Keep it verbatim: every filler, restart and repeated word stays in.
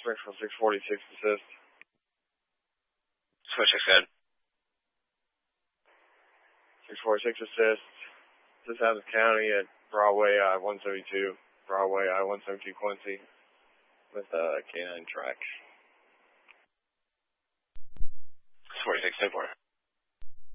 Springfield six forty-six assist. Switch six good. six forty-six assist. This is Adams County at Broadway I one seventy-two. Broadway I one seventy-two Quincy with a uh, K nine track. forty-six, ten four.